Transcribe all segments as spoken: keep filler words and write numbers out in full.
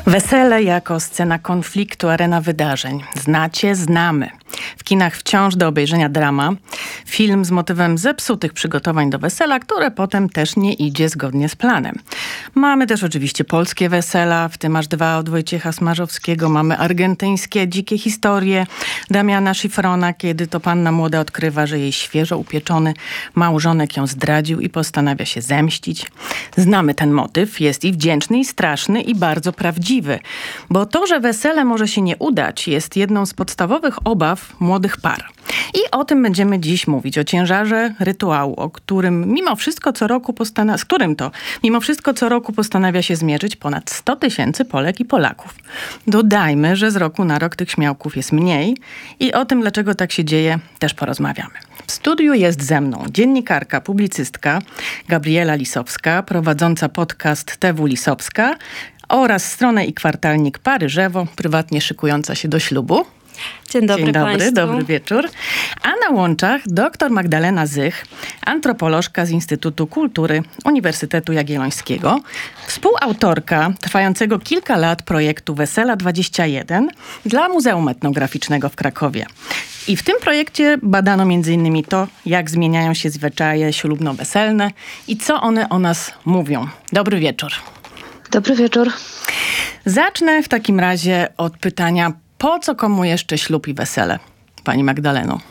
Wesele jako scena konfliktu, arena wydarzeń. Znacie, znamy. W kinach wciąż do obejrzenia drama. Film z motywem zepsutych przygotowań do wesela, które potem też nie idzie zgodnie z planem. Mamy też oczywiście polskie wesela, w tym aż dwa od Wojciecha Smarzowskiego. Mamy argentyńskie dzikie historie Damiana Szifrona, kiedy to panna młoda odkrywa, że jej świeżo upieczony małżonek ją zdradził i postanawia się zemścić. Znamy ten motyw, jest i wdzięczny, i straszny, i bardzo prawdziwy. Bo to, że wesele może się nie udać, jest jedną z podstawowych obaw młodych par. I o tym będziemy dziś mówić, o ciężarze rytuału, o którym mimo wszystko co roku postana- z którym to mimo wszystko co roku postanawia się zmierzyć ponad sto tysięcy Polek i Polaków. Dodajmy, że z roku na rok tych śmiałków jest mniej i o tym, dlaczego tak się dzieje, też porozmawiamy. W studiu jest ze mną dziennikarka, publicystka Gabriela Lisowska, prowadząca podcast T W Lisowska oraz stronę i kwartalnik Paryżewo, prywatnie szykująca się do ślubu. Dzień dobry, Dzień dobry, Państwu. dobry wieczór. A na łączach dr Magdalena Zych, antropolożka z Instytutu Kultury Uniwersytetu Jagiellońskiego, współautorka trwającego kilka lat projektu Wesela dwadzieścia jeden dla Muzeum Etnograficznego w Krakowie. I w tym projekcie badano między innymi to, jak zmieniają się zwyczaje ślubno-weselne i co one o nas mówią. Dobry wieczór. Dobry wieczór. Zacznę w takim razie od pytania, po co komu jeszcze ślub i wesele? Pani Magdaleno.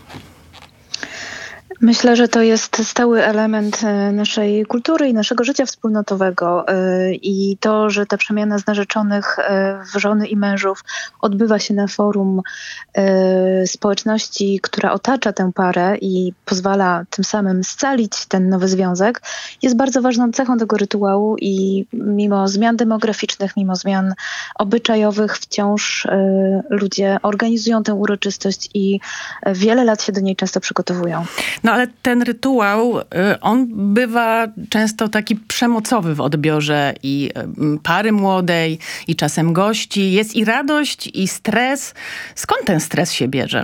Myślę, że to jest stały element naszej kultury i naszego życia wspólnotowego. I to, że ta przemiana z narzeczonych w żony i mężów odbywa się na forum społeczności, która otacza tę parę i pozwala tym samym scalić ten nowy związek, jest bardzo ważną cechą tego rytuału i mimo zmian demograficznych, mimo zmian obyczajowych wciąż ludzie organizują tę uroczystość i wiele lat się do niej często przygotowują. No ale ten rytuał, on bywa często taki przemocowy w odbiorze i pary młodej, i czasem gości. Jest i radość, i stres. Skąd ten stres się bierze?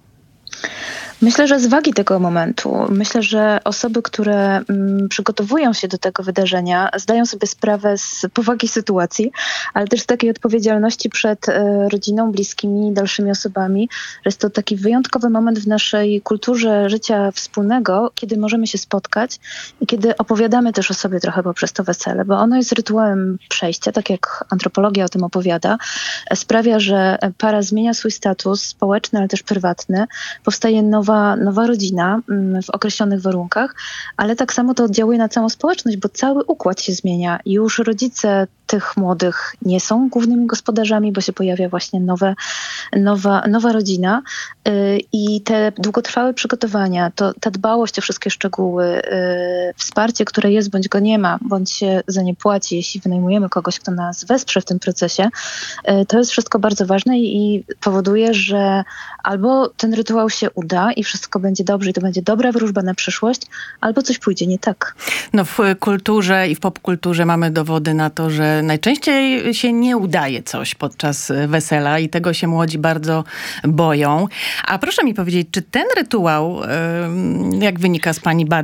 Myślę, że z wagi tego momentu. Myślę, że osoby, które mm, przygotowują się do tego wydarzenia, zdają sobie sprawę z powagi sytuacji, ale też z takiej odpowiedzialności przed e, rodziną, bliskimi, dalszymi osobami, że jest to taki wyjątkowy moment w naszej kulturze życia wspólnego, kiedy możemy się spotkać i kiedy opowiadamy też o sobie trochę poprzez to wesele, bo ono jest rytuałem przejścia, tak jak antropologia o tym opowiada, e, sprawia, że para zmienia swój status społeczny, ale też prywatny, powstaje nowa Nowa, nowa rodzina w określonych warunkach, ale tak samo to oddziałuje na całą społeczność, bo cały układ się zmienia. Już rodzice tych młodych nie są głównymi gospodarzami, bo się pojawia właśnie nowe, nowa, nowa rodzina yy, i te długotrwałe przygotowania, to, ta dbałość o wszystkie szczegóły, yy, wsparcie, które jest bądź go nie ma, bądź się za nie płaci, jeśli wynajmujemy kogoś, kto nas wesprze w tym procesie, yy, to jest wszystko bardzo ważne i, i powoduje, że albo ten rytuał się uda i wszystko będzie dobrze i to będzie dobra wróżba na przyszłość, albo coś pójdzie nie tak. No w kulturze i w popkulturze mamy dowody na to, że najczęściej się nie udaje coś podczas wesela i tego się młodzi bardzo boją. A proszę mi powiedzieć, czy ten rytuał, jak wynika z pani badań,